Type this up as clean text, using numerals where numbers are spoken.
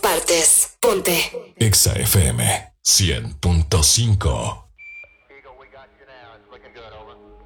partes. Ponte Exa FM 100.5. Eagle, we got you now. It's looking good, over.